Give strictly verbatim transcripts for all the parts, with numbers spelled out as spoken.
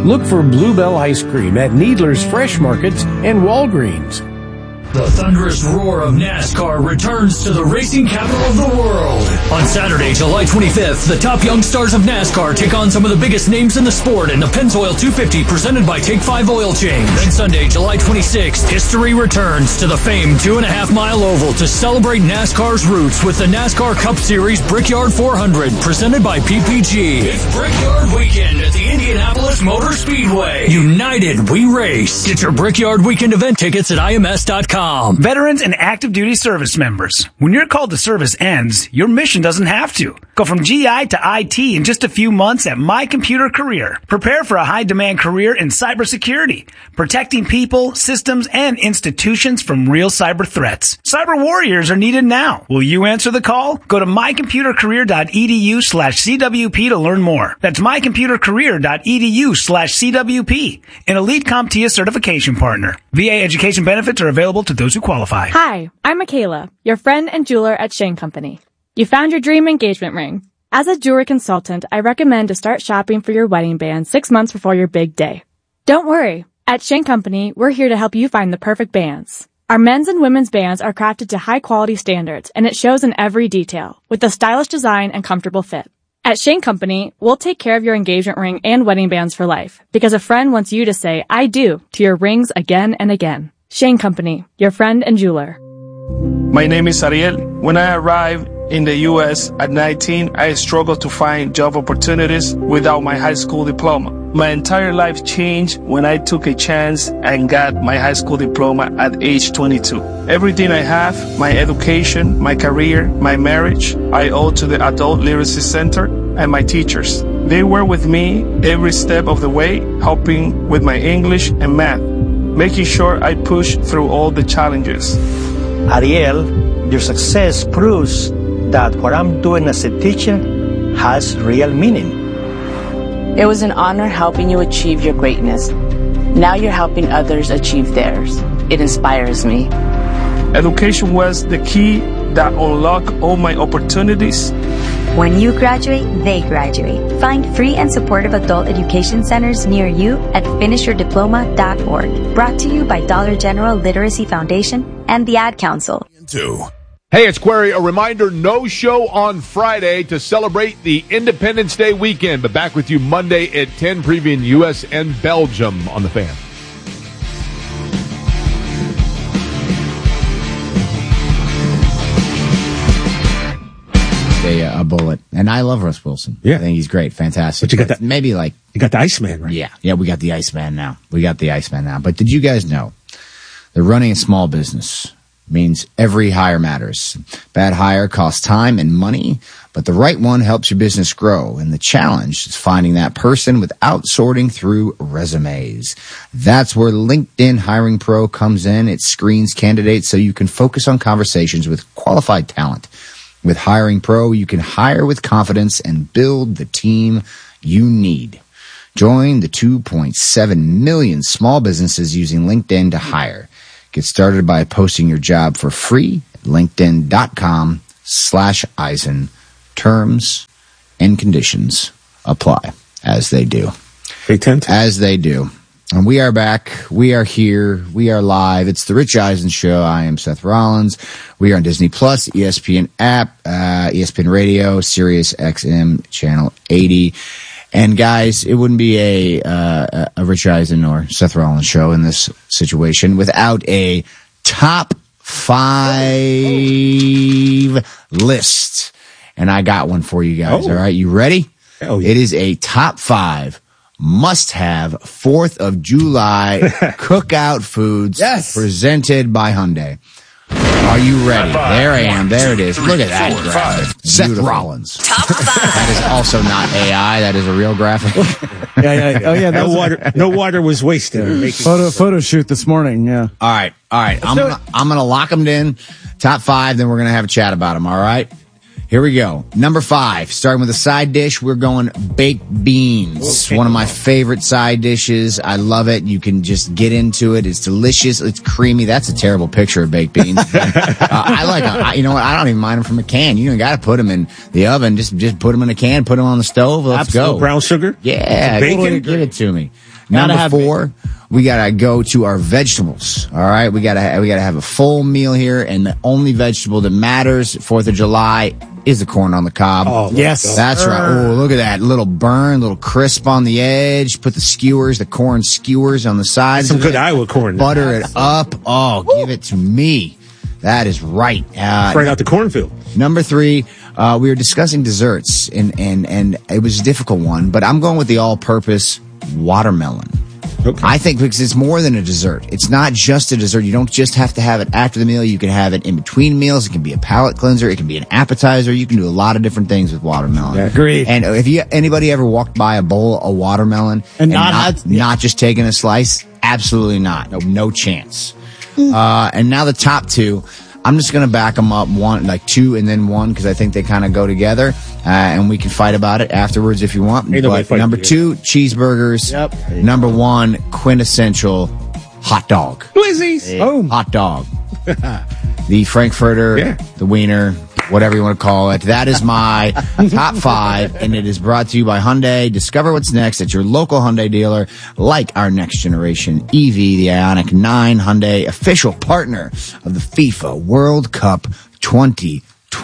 Look for Bluebell Ice Cream at Needler's Fresh Markets and Walgreens. The thunderous roar of NASCAR returns to the racing capital of the world. On Saturday, July twenty-fifth, the top young stars of NASCAR take on some of the biggest names in the sport in the Pennzoil two fifty presented by Take five Oil Change. Then Sunday, July twenty-sixth, history returns to the famed two and a half mile oval to celebrate NASCAR's roots with the NASCAR Cup Series Brickyard four hundred presented by P P G. It's Brickyard Weekend at the Indianapolis Motor Speedway. United, we race. Get your Brickyard Weekend event tickets at I M S dot com. Veterans and active duty service members. When your call to service ends, your mission doesn't have to. Go from G I to I T in just a few months at My Computer Career. Prepare for a high-demand career in cybersecurity, protecting people, systems, and institutions from real cyber threats. Cyber warriors are needed now. Will you answer the call? Go to mycomputercareer.edu slash CWP to learn more. That's mycomputercareer.edu slash CWP, an Elite CompTIA certification partner. V A education benefits are available to those who qualify. Hi, I'm Michaela, your friend and jeweler at Shane Company. You found your dream engagement ring. As a jewelry consultant, I recommend to start shopping for your wedding band six months before your big day. Don't worry. At Shane Company, we're here to help you find the perfect bands. Our men's and women's bands are crafted to high-quality standards, and it shows in every detail, with a stylish design and comfortable fit. At Shane Company, we'll take care of your engagement ring and wedding bands for life, because a friend wants you to say, I do, to your rings again and again. Shane Company, your friend and jeweler. My name is Ariel. When I arrived in the U S at nineteen, I struggled to find job opportunities without my high school diploma. My entire life changed when I took a chance and got my high school diploma at age twenty-two. Everything I have, my education, my career, my marriage, I owe to the Adult Literacy Center and my teachers. They were with me every step of the way, helping with my English and math, making sure I push through all the challenges. Ariel, your success proves that what I'm doing as a teacher has real meaning. It was an honor helping you achieve your greatness. Now you're helping others achieve theirs. It inspires me. Education was the key that unlocked all my opportunities. When you graduate, they graduate. Find free and supportive adult education centers near you at finish your diploma dot org. Brought to you by Dollar General Literacy Foundation and the Ad Council. Two. Hey, it's Query. A reminder, no show on Friday to celebrate the Independence Day weekend, but back with you Monday at ten, previewing U S and Belgium on The Fan. A, a bullet. And I love Russ Wilson. Yeah. I think he's great. Fantastic. But you got that, maybe like... You got the Iceman, right? Yeah. Yeah, we got the Iceman now. We got the Iceman now. But did you guys know that running a small business means every hire matters? Bad hire costs time and money, but the right one helps your business grow. And the challenge is finding that person without sorting through resumes. That's where LinkedIn Hiring Pro comes in. It screens candidates so you can focus on conversations with qualified talent. With Hiring Pro, you can hire with confidence and build the team you need. Join the two point seven million small businesses using LinkedIn to hire. Get started by posting your job for free at linkedin.com slash Eisen. Terms and conditions apply, as they do. They tend to. As they do. And we are back. We are here. We are live. It's the Rich Eisen Show. I am Seth Rollins. We are on Disney Plus, E S P N app, uh, E S P N Radio, Sirius X M, Channel eighty. And guys, it wouldn't be a, uh, a Rich Eisen or Seth Rollins show in this situation without a top five list. And I got one for you guys. Oh. All right. You ready? Oh, yeah. It is a top five must-have fourth of July cookout foods yes. presented by Hyundai. Are you ready? There I am. There it is. Look at that graphic. Seth Rollins. Top five. That is also not A I. That is a real graphic. yeah, yeah. Oh, yeah. No water. No water was wasted. Photo photo shoot this morning. Yeah. All right. All right. I'm gonna, I'm gonna lock them in. Top five. Then we're gonna have a chat about them. All right. Here we go. Number five, starting with a side dish, we're going baked beans. Okay. One of my favorite side dishes. I love it. You can just get into it. It's delicious. It's creamy. That's a terrible picture of baked beans. uh, I like them. You know what? I don't even mind them from a can. You don't got to put them in the oven. Just just put them in a can, put them on the stove. Let's Absolute go. Brown sugar? Yeah. Bacon? Give it to me. Number four, we gotta go to our vegetables. All right, we gotta we gotta have a full meal here, and the only vegetable that matters Fourth of July is the corn on the cob. Oh, yes, that's right. Oh, look at that little burn, little crisp on the edge. Put the skewers, the corn skewers on the sides. Some good Iowa corn. Butter it up. Oh, Woo. Give it to me. That is right. Uh, right out the cornfield. Number three, uh, we were discussing desserts, and and and it was a difficult one, but I'm going with the all-purpose watermelon. Okay. I think because it's more than a dessert. It's not just a dessert. You don't just have to have it after the meal. You can have it in between meals. It can be a palate cleanser. It can be an appetizer. You can do a lot of different things with watermelon. Yeah, agreed. And if you anybody ever walked by a bowl of watermelon and, and not not, had, yeah. not just taking a slice, absolutely not. No, no chance. Uh, and now the top two. I'm just going to back them up one, like two and then one, because I think they kind of go together, uh, and we can fight about it afterwards if you want. Ain't but number two, cheeseburgers. Yep. Number one, quintessential hot dog. Blizzies. Oh. Hot dog. The Frankfurter, Yeah. the Wiener, whatever you want to call it. That is my top five, and it is brought to you by Hyundai. Discover what's next at your local Hyundai dealer, like our next generation E V, the Ioniq nine. Hyundai, official partner of the FIFA World Cup twenty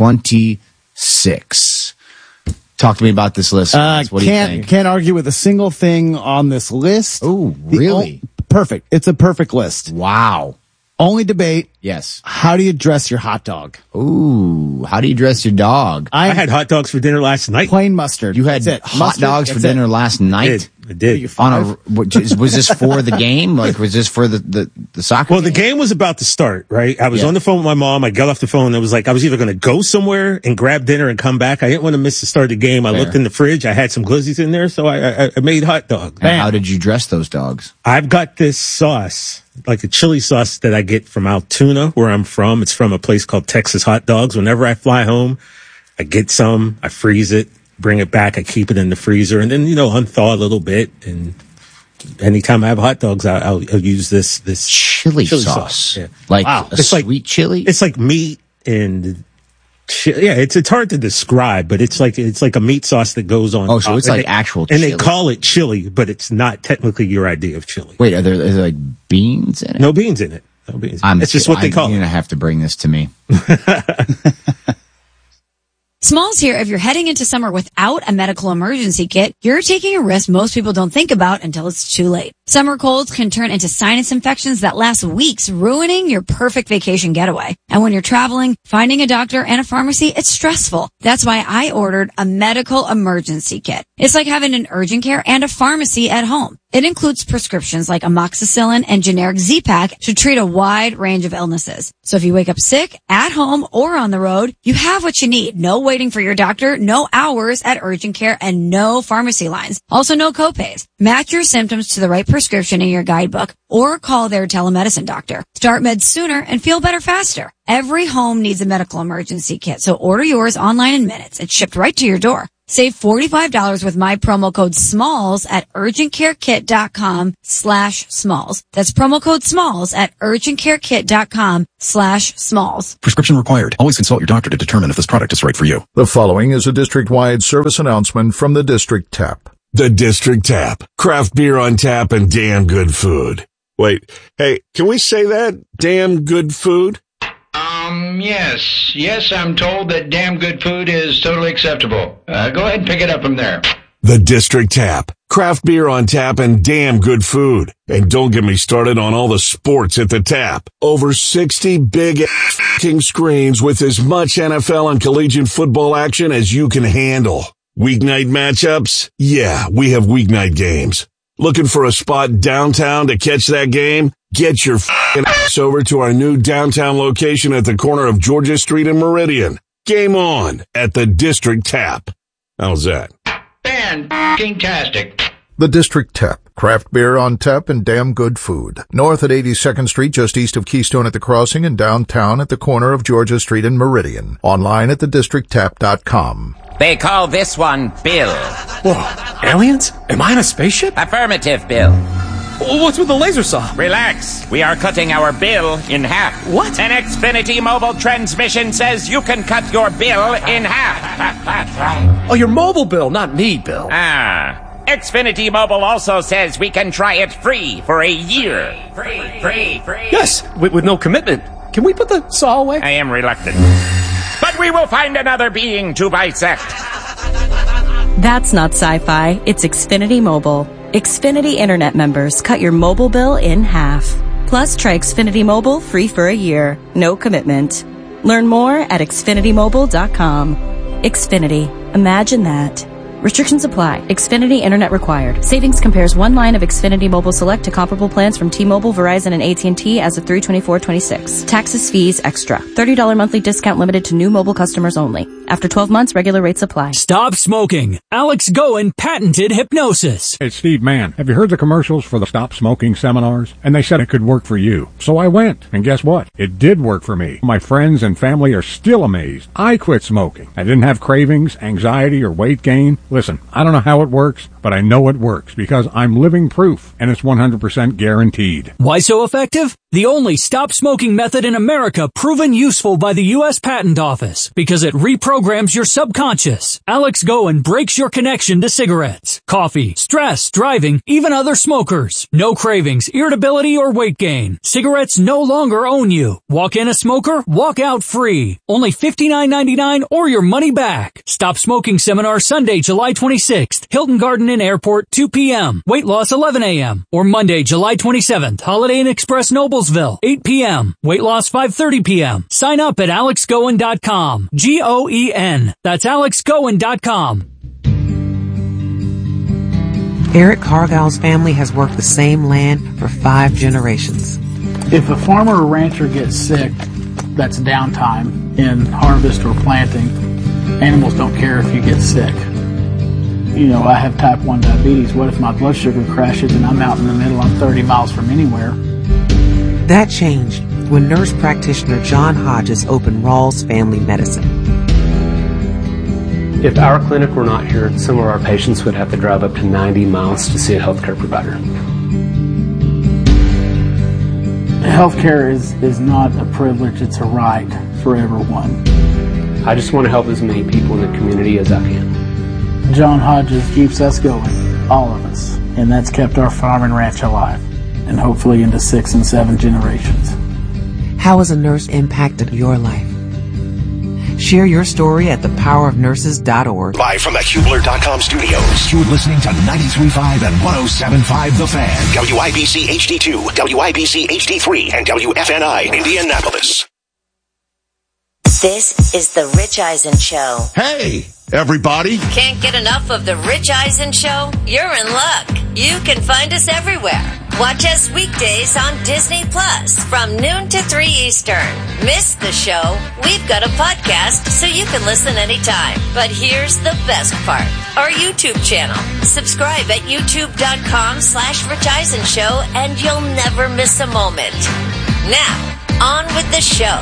twenty-six. Talk to me about this list. Uh, what do you can't think? can't argue with a single thing on this list. Oh, The really? o- perfect. It's a perfect list. Wow. Only debate: Yes. how do you dress your hot dog? Ooh, how do you dress your dog? I had hot dogs for dinner last night. Plain mustard. You had That's it. hot Mustard, dogs for that's it. dinner last I night? did. I did. On a, what, was this for the game? Like, was this for the, the, the soccer Well, the game? game was about to start, right? I was Yeah. on the phone with my mom. I got off the phone. And it was like, I was either going to go somewhere and grab dinner and come back. I didn't want to miss the start of the game. I Fair. looked in the fridge. I had some glizzies in there. So I, I, I made hot dogs. And how did you dress those dogs? I've got this sauce, like a chili sauce that I get from Altoona, where I'm from. It's from a place called Texas Hot Dogs. Whenever I fly home, I get some, I freeze it, bring it back, I keep it in the freezer, and then, you know, unthaw a little bit. And anytime I have hot dogs, I, I'll, I'll use this, this Chili, chili sauce. sauce. Yeah. Like Wow. a It's like- sweet chili? It's like meat and chi- yeah, it's it's hard to describe, but it's like it's like a meat sauce that goes on. Oh, so top. it's And like they- actual and chili. they call it chili, but it's not technically your idea of chili. Wait, are there, is there like beans in it? No beans in it. No beans. I'm, it's just what they I, call You're it. going to have to bring this to me. Smalls here. If you're heading into summer without a medical emergency kit, you're taking a risk most people don't think about until it's too late. Summer colds can turn into sinus infections that last weeks, ruining your perfect vacation getaway. And when you're traveling, finding a doctor and a pharmacy, it's stressful. That's why I ordered a medical emergency kit. It's like having an urgent care and a pharmacy at home. It includes prescriptions like amoxicillin and generic Z-Pak to treat a wide range of illnesses. So if you wake up sick, at home, or on the road, you have what you need. No waiting for your doctor, no hours at urgent care, and no pharmacy lines. Also no copays. Match your symptoms to the right prescription in your guidebook or call their telemedicine doctor. Start meds sooner and feel better faster. Every home needs a medical emergency kit, so order yours online in minutes. It's shipped right to your door. Save forty-five dollars with my promo code SMALLS at urgentcarekit.com slash SMALLS. That's promo code SMALLS at urgentcarekit.com slash SMALLS. Prescription required. Always consult your doctor to determine if this product is right for you. The following is a district-wide service announcement from the District Tap. The District Tap. Craft beer on tap and damn good food. Wait, hey, can we say that? Damn good food? Um, yes. Yes, I'm told that damn good food is totally acceptable. Uh, go ahead and pick it up from there. The District Tap. Craft beer on tap and damn good food. And don't get me started on all the sports at the tap. Over sixty big f***ing screens with as much N F L and collegiate football action as you can handle. Weeknight matchups? Yeah, we have weeknight games. Looking for a spot downtown to catch that game? Get your f***ing ass over to our new downtown location at the corner of Georgia Street and Meridian. Game on at the District Tap. How's that? Fan-tastic. The District Tap. Craft beer on tap and damn good food. North at eighty-second Street, just east of Keystone at the Crossing, and downtown at the corner of Georgia Street and Meridian. Online at the district tap dot com. They call this one Bill. Whoa, aliens? Am I in a spaceship? Affirmative, Bill. What's with the laser saw? Relax. We are cutting our bill in half. What? An Xfinity mobile transmission says you can cut your bill in half. Oh, your mobile bill, not me, Bill. Ah. Xfinity Mobile also says we can try it free for a year. Free, free, free. Yes, with, with no commitment. Can we put the saw away? I am reluctant. But we will find another being to bisect. That's not sci-fi. It's Xfinity Mobile. Xfinity Internet members cut your mobile bill in half. Plus, try Xfinity Mobile free for a year. No commitment. Learn more at Xfinity Mobile dot com. Xfinity. Imagine that. Restrictions apply. Xfinity Internet required. Savings compares one line of Xfinity Mobile Select to comparable plans from T-Mobile, Verizon, and A T and T as of three twenty-four twenty-six. Taxes, fees, extra. thirty dollars monthly discount limited to new mobile customers only. After twelve months, regular rates apply. Stop smoking. Alex Goen patented hypnosis. It's Steve Mann. Have you heard the commercials for the Stop Smoking seminars? And they said it could work for you. So I went. And guess what? It did work for me. My friends and family are still amazed. I quit smoking. I didn't have cravings, anxiety, or weight gain. Listen, I don't know how it works, but I know it works because I'm living proof, and it's one hundred percent guaranteed. Why so effective? The only stop smoking method in America proven useful by the U S Patent Office because it reprograms your subconscious. Alex Goen breaks your connection to cigarettes, coffee, stress, driving, even other smokers. No cravings, irritability, or weight gain. Cigarettes no longer own you. Walk in a smoker, walk out free. Only fifty-nine ninety-nine or your money back. Stop Smoking Seminar Sunday, July twenty-sixth. Hilton Garden Inn Airport, two p.m. Weight loss, eleven a.m. Or Monday, July twenty-seventh. Holiday Inn Express, Noblesville, eight p.m. Weight loss, five thirty p.m. Sign up at alex goen dot com. G O E N. That's alex goen dot com. Eric Cargill's family has worked the same land for five generations. If a farmer or rancher gets sick, that's downtime in harvest or planting. Animals don't care if you get sick. You know, I have type one diabetes. What if my blood sugar crashes and I'm out in the middle, I'm thirty miles from anywhere? That changed when nurse practitioner John Hodges opened Rawls Family Medicine. If our clinic were not here, some of our patients would have to drive up to ninety miles to see a healthcare provider. Healthcare is, is not a privilege, it's a right for everyone. I just want to help as many people in the community as I can. John Hodges keeps us going, all of us, and that's kept our farm and ranch alive, and hopefully into six and seven generations. How has a nurse impacted your life? Share your story at the power of nurses dot org. Live from the Hubler dot com studios, you're listening to ninety-three point five and one oh seven point five The Fan. W I B C H D two, W I B C H D three, and W F N I Indianapolis. This is the Rich Eisen Show. Hey, everybody. Can't get enough of the Rich Eisen Show? You're in luck. You can find us everywhere. Watch us weekdays on Disney Plus from noon to three Eastern. Miss the show? We've got a podcast so you can listen anytime. But here's the best part. Our YouTube channel. Subscribe at youtube.com slash Rich Eisen Show and you'll never miss a moment. Now, on with the show.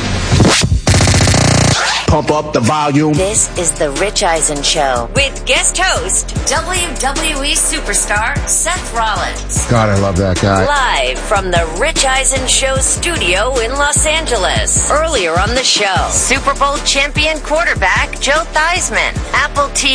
Pump up the volume. This is the Rich Eisen Show with guest host, W W E superstar Seth Rollins. God, I love that guy. Live from the Rich Eisen Show studio in Los Angeles. Earlier on the show, Super Bowl champion quarterback Joe Theismann, Apple T V